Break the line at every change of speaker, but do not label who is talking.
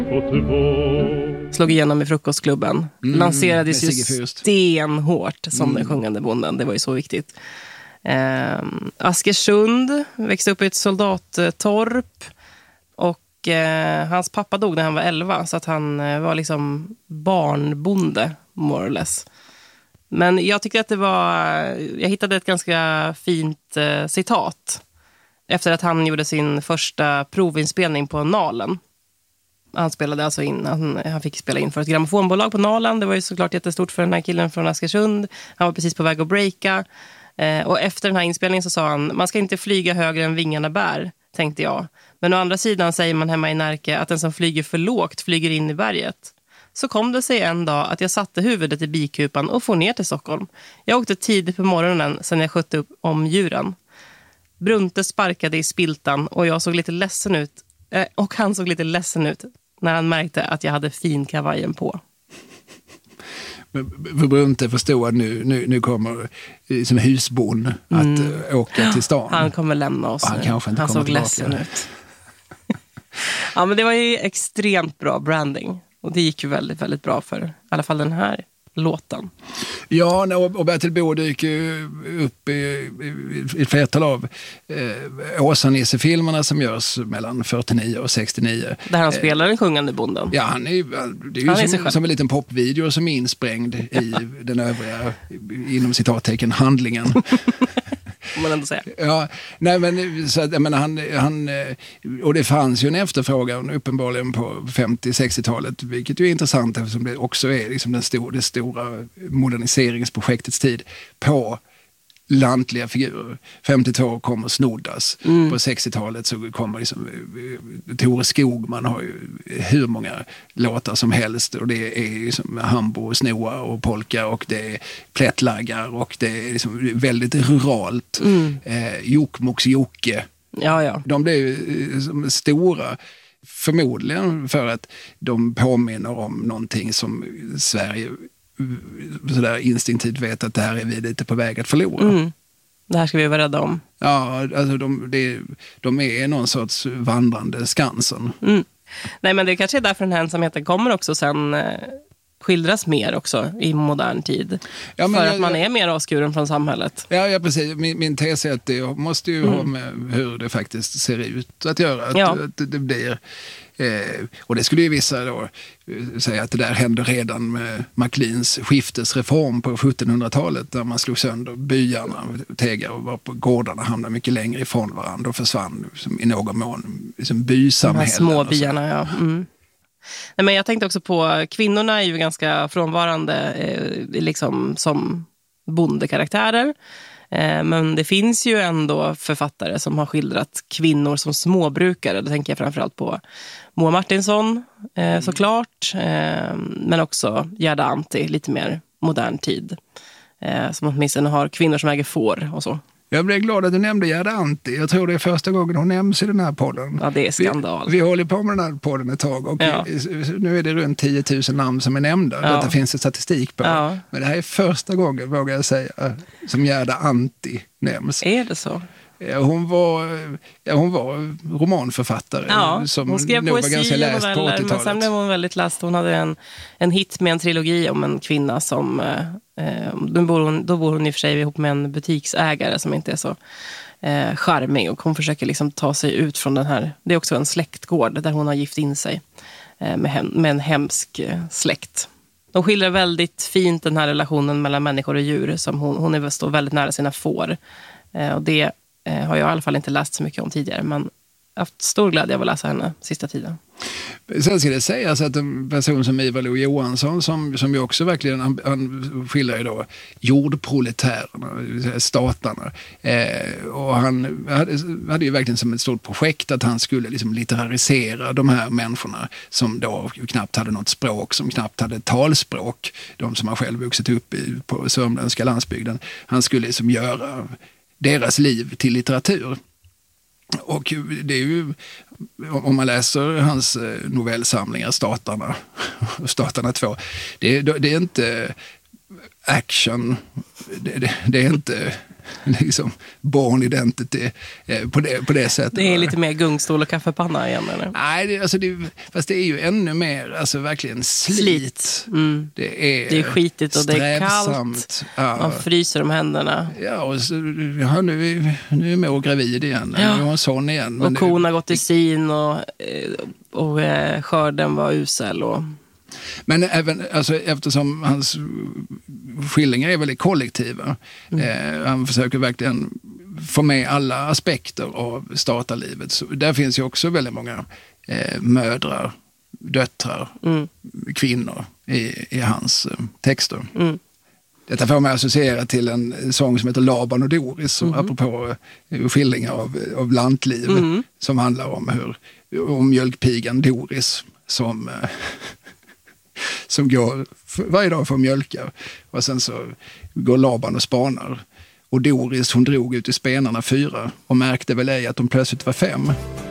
Slog igenom i Frukostklubben. Lanserades ju stenhårt som den sjungande bonden. Det var ju så viktigt. Askersund växte upp i ett soldattorp. Och hans pappa dog när han var 11. Så att han var liksom barnbonde, more or less. Men jag tyckte att det var... Jag hittade ett ganska fint citat. Efter att han gjorde sin första provinspelning på Nalen. Han spelade alltså in, han fick spela in för ett grammofonbolag på Nalen. Det var ju såklart jättestort för den här killen från Askersund. Han var precis på väg att breaka. Och efter den här inspelningen så sa han: man ska inte flyga högre än vingarna bär, tänkte jag. Men å andra sidan säger man hemma i Närke att den som flyger för lågt flyger in i berget. Så kom det sig en dag att jag satte huvudet i bikupan och får ner till Stockholm. Jag åkte tidigt på morgonen sedan jag skötte upp om djuren. Brunte sparkade i spiltan och jag såg lite ledsen ut. Och han såg lite ledsen ut när han märkte att jag hade fin kavajen på.
För Brunte förstod att nu kommer som husbon att åka till stan.
Han kommer lämna oss. Han såg ledsen ut. Ja, men det var ju extremt bra branding. Och det gick ju väldigt, väldigt bra för i alla fall den här låten.
Ja, och Bertil Bo dyker ju upp i ett flertal av Åsa-Nisse-filmerna som görs mellan 49 och 69.
Där han spelar den sjungande bonden.
Ja, det är ju som en liten popvideo som är insprängd i den övriga, inom citattecken, handlingen.
Man ändå säga.
Ja, nej men så att, jag menar, han och det fanns ju en efterfrågan uppenbarligen på 50-60-talet, vilket ju är intressant eftersom det också är liksom det stora moderniseringsprojektets tid på lantliga figurer. 52 kommer snoddas. På 60-talet så kommer liksom Tore Skogman har ju hur många låtar som helst, och det är liksom Hambo och Snoa och polka, och det är plättlaggar, och det är liksom väldigt ruralt. Jokkmokks Jocke.
Ja.
De blev ju stora, förmodligen för att de påminner om någonting som Sverige sådär instinktivt vet att det här är vi lite på väg att förlora.
Det här ska vi vara rädda om.
Ja, alltså de är någon sorts vandrande Skansen.
Nej, men det kanske är därför den här ensamheten kommer också sen skildras mer också i modern tid. Ja, för att man är mer avskuren från samhället.
Ja, precis. Min tes är att det måste ju ha med hur det faktiskt ser ut att göra. Att det blir... och det skulle ju vissa då säga att det där hände redan med Macleans skiftesreform på 1700-talet, där man slog sönder byarna, tegar, och var på gårdarna, hamnade mycket längre ifrån varandra och försvann i någon mån liksom bysamhällen. De
små byarna, ja. Nej, men jag tänkte också på kvinnorna är ju ganska frånvarande liksom som bondekaraktärer. Men det finns ju ändå författare som har skildrat kvinnor som småbrukare. Då tänker jag framförallt på Moa Martinsson såklart. Men också Gerda Antti, lite mer modern tid. Som åtminstone har kvinnor som äger får och så.
Jag blev glad att du nämnde Gerda Antti. Jag tror det är första gången hon nämns i den här podden.
Ja, det är skandal.
Vi håller på med den här podden ett tag, och nu är det runt 10 000 namn som är nämnda. Detta finns det statistik på. Ja. Men det här är första gången, vågar jag säga, som Gerda Antti nämns.
Är det så?
Hon var romanförfattare som
hon skrev
nog var ganska läst på 80-talet.
Men sen blev hon väldigt läst. Hon hade en hit med en trilogi om en kvinna som... Då bor hon i och för sig ihop med en butiksägare som inte är så charmig, och hon försöker liksom ta sig ut från den här... Det är också en släktgård där hon har gift in sig med en hemsk släkt. De skildrar väldigt fint den här relationen mellan människor och djur, som hon står väldigt nära sina får. Och det har jag i alla fall inte läst så mycket om tidigare, men haft stor glädje av att läsa henne sista tiden.
Sen ska det sägas att en person som Ivar Lo-Johansson, som ju också verkligen, han skildrar ju då jordproletärerna, statarna, och han hade ju verkligen som ett stort projekt att han skulle liksom litterarisera de här människorna som då knappt hade något språk, som knappt hade talspråk, de som har själv vuxit upp på sörmländska landsbygden. Han skulle liksom göra deras liv till litteratur. Och det är ju, om man läser hans novellsamlingar, Statarna och Statarna 2, det är inte action, det är inte liksom born identity på det sättet.
Det är lite mer gungstol och kaffepanna igen, eller?
Nej, fast det är ju ännu mer alltså verkligen slit.
Mm.
Det är
skitigt och det är kallt.
Ja.
Man fryser om händerna.
Ja, och så, nu är mor gravid igen.
Ja.
Nu har hon son igen. Men
och kon har gått i sin och skörden var usel.
Men även, alltså, eftersom hans skildringar är väldigt kollektiva. Han försöker verkligen få med alla aspekter av statarlivet. Så där finns ju också väldigt många mödrar, döttrar, kvinnor i hans texter. Detta får mig associera till en sång som heter Laban och Doris, apropå skildringar av lantliv, som handlar om mjölkpigan Doris som går varje dag för att mjölka. Och sen så går Laban och spanar. Och Doris, hon drog ut i spenarna 4 och märkte väl ej att de plötsligt var 5.